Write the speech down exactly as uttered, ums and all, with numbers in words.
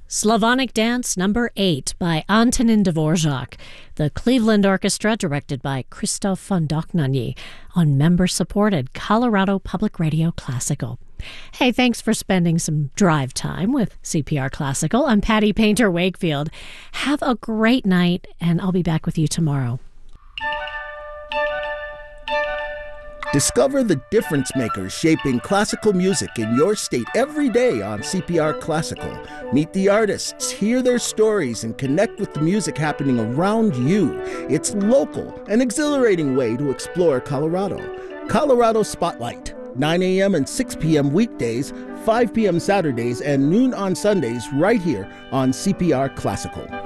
Slavonic Dance Number eight by Antonin Dvorak, the Cleveland Orchestra directed by Christoph von Dohnanyi, on member-supported Colorado Public Radio Classical. Hey, thanks for spending some drive time with C P R Classical. I'm Patty Painter Wakefield. Have a great night, and I'll be back with you tomorrow. Discover the difference makers shaping classical music in your state every day on C P R Classical. Meet the artists, hear their stories, and connect with the music happening around you. It's local, an exhilarating way to explore Colorado. Colorado Spotlight, nine a.m. and six p.m. weekdays, five p.m. Saturdays, and noon on Sundays right here on C P R Classical.